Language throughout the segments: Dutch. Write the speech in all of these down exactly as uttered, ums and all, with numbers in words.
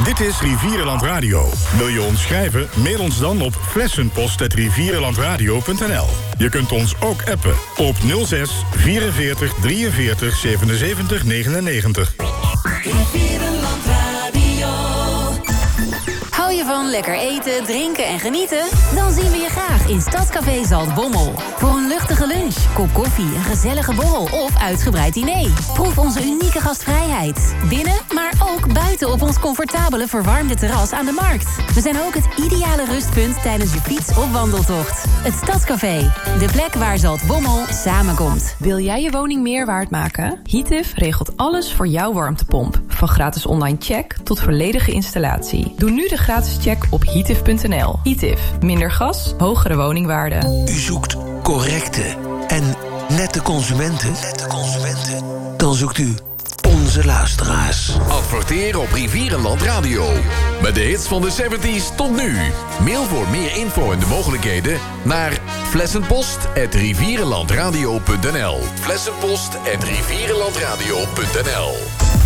Dit is Rivierenland Radio. Wil je ons schrijven? Mail ons dan op flessenpost at rivierenlandradio punt n l. Je kunt ons ook appen op nul zes vierenveertig drieënveertig zevenenzeventig negenennegentig. Rivierenland Radio. Hou je van lekker eten, drinken en genieten? Dan zien we je graag in Stadscafé Zaltbommel. Voor een luchtige lunch, kop koffie, een gezellige borrel of uitgebreid diner. Proef onze unieke gastvrijheid. Binnen, maar ook buiten op ons comfortabele verwarmde terras aan de Markt. We zijn ook het ideale rustpunt tijdens je fiets- of wandeltocht. Het Stadscafé, de plek waar Zaltbommel samenkomt. Wil jij je woning meer waard maken? Heatif regelt alles voor jouw warmtepomp. Van gratis online check tot volledige installatie. Doe nu de gratis check op heatif punt n l. Heatif, minder gas, hogere woningwaarde. U zoekt correcte en nette consumenten? Nette consumenten? Dan zoekt u onze luisteraars. Adverteer op Rivierenland Radio. Met de hits van de zeventig tot nu. Mail voor meer info en de mogelijkheden naar flessenpost at rivierenlandradio punt n l. Flessenpost at rivierenlandradio punt n l.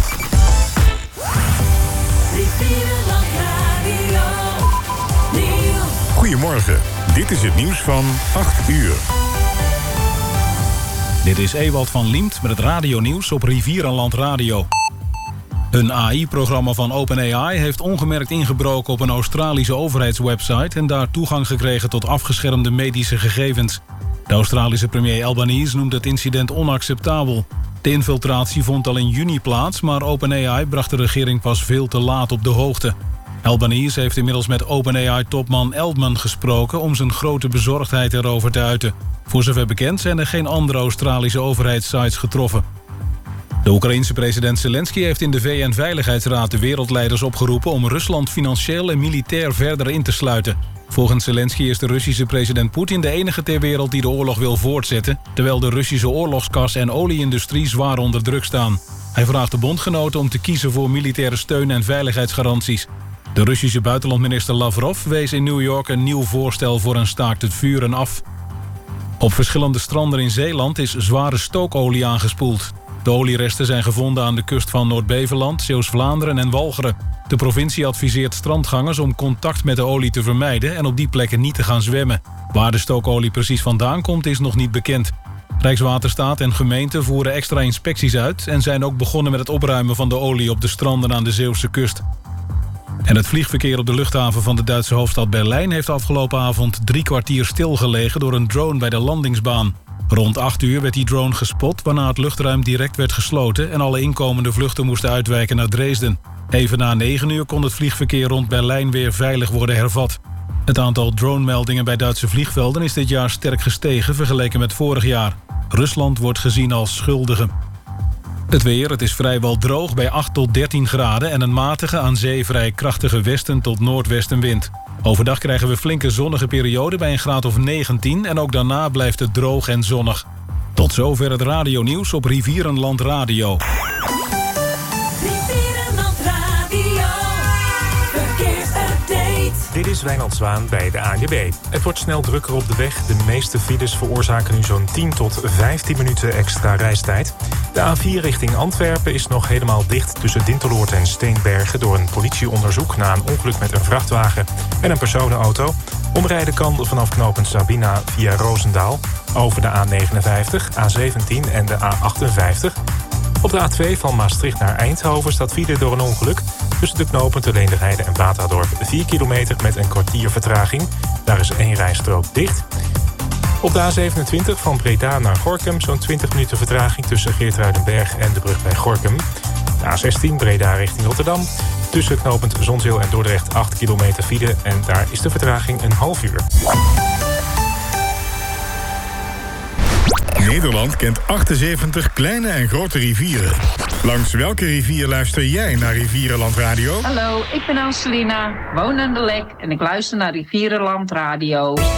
Rivierenland Radio. Nieuws. Goedemorgen, dit is het nieuws van acht uur. Dit is Ewald van Liemt met het radionieuws op Rivierenland Radio. Een A I-programma van OpenAI heeft ongemerkt ingebroken op een Australische overheidswebsite en daar toegang gekregen tot afgeschermde medische gegevens. De Australische premier Albanese noemt het incident onacceptabel. De infiltratie vond al in juni plaats, maar OpenAI bracht de regering pas veel te laat op de hoogte. Albanese heeft inmiddels met OpenAI-topman Altman gesproken om zijn grote bezorgdheid erover te uiten. Voor zover bekend zijn er geen andere Australische overheidssites getroffen. De Oekraïense president Zelensky heeft in de V N-veiligheidsraad de wereldleiders opgeroepen om Rusland financieel en militair verder in te sluiten. Volgens Zelensky is de Russische president Poetin de enige ter wereld die de oorlog wil voortzetten, terwijl de Russische oorlogskas en olieindustrie zwaar onder druk staan. Hij vraagt de bondgenoten om te kiezen voor militaire steun en veiligheidsgaranties. De Russische buitenlandminister Lavrov wees in New York een nieuw voorstel voor een staakt het vuren af. Op verschillende stranden in Zeeland is zware stookolie aangespoeld. De olieresten zijn gevonden aan de kust van Noord-Beveland, Zeeuws-Vlaanderen en Walcheren. De provincie adviseert strandgangers om contact met de olie te vermijden en op die plekken niet te gaan zwemmen. Waar de stookolie precies vandaan komt is nog niet bekend. Rijkswaterstaat en gemeenten voeren extra inspecties uit en zijn ook begonnen met het opruimen van de olie op de stranden aan de Zeeuwse kust. En het vliegverkeer op de luchthaven van de Duitse hoofdstad Berlijn heeft afgelopen avond drie kwartier stilgelegen door een drone bij de landingsbaan. Rond acht uur werd die drone gespot, waarna het luchtruim direct werd gesloten en alle inkomende vluchten moesten uitwijken naar Dresden. Even na negen uur kon het vliegverkeer rond Berlijn weer veilig worden hervat. Het aantal dronemeldingen bij Duitse vliegvelden is dit jaar sterk gestegen vergeleken met vorig jaar. Rusland wordt gezien als schuldige. Het weer, het is vrijwel droog bij acht tot dertien graden en een matige aan zee vrij krachtige westen tot noordwestenwind. Overdag krijgen we flinke zonnige perioden bij een graad of negentien en ook daarna blijft het droog en zonnig. Tot zover het radionieuws op Rivierenland Radio. Rivierenland Radio. Verkeersupdate. Dit is Wijnald Zwaan bij de A N W B. Het wordt snel drukker op de weg. De meeste files veroorzaken nu zo'n tien tot vijftien minuten extra reistijd. De A vier richting Antwerpen is nog helemaal dicht tussen Dinteloord en Steenbergen door een politieonderzoek na een ongeluk met een vrachtwagen en een personenauto. Omrijden kan vanaf knooppunt Sabina via Roosendaal over de A negenenvijftig, A zeventien en de A achtenvijftig. Op de A twee van Maastricht naar Eindhoven staat file door een ongeluk tussen de knooppunten Leenderheide en Batadorp. vier kilometer met een kwartier vertraging. Daar is één rijstrook dicht. Op de A zevenentwintig van Breda naar Gorinchem zo'n twintig minuten vertraging tussen Geertruidenberg en de brug bij Gorinchem. De A zestien Breda richting Rotterdam. Tussen knooppunt Zonzeel en Dordrecht acht kilometer file en daar is de vertraging een half uur. Nederland kent achtenzeventig kleine en grote rivieren. Langs welke rivier luister jij naar Rivierenland Radio? Hallo, ik ben Anselina, woon aan de Lek en ik luister naar Rivierenland Radio.